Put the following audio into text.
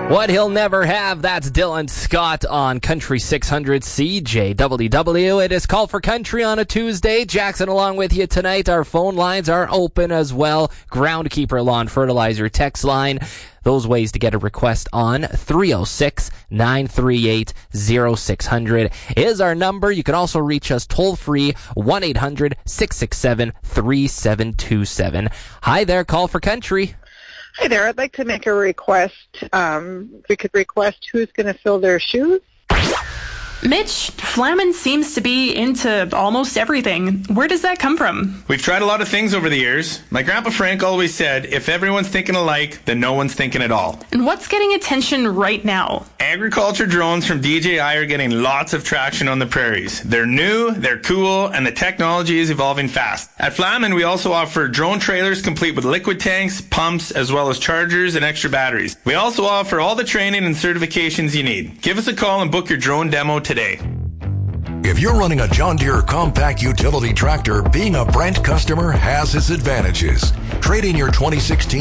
What he'll never have, that's Dylan Scott on Country 600 CJWW. It is Call for Country on a Tuesday. Jackson along with you tonight. Our phone lines are open as well. Groundkeeper Lawn Fertilizer text line. Those ways to get a request on 306-938-0600 is our number. You can also reach us toll free 1-800-667-3727. Hi there, Call for Country. Hi there. I'd like to make a request. We could request who's going to fill their shoes. Mitch, Flamin seems to be into almost everything. Where does that come from? We've tried a lot of things over the years. My Grandpa Frank always said, if everyone's thinking alike, then no one's thinking at all. And what's getting attention right now? Agriculture drones from DJI are getting lots of traction on the prairies. They're new, they're cool, and the technology is evolving fast. At Flamin, we also offer drone trailers complete with liquid tanks, pumps, as well as chargers and extra batteries. We also offer all the training and certifications you need. Give us a call and book your drone demo today. If you're running a John Deere compact utility tractor, being a Brent customer has its advantages. Trade in your 2016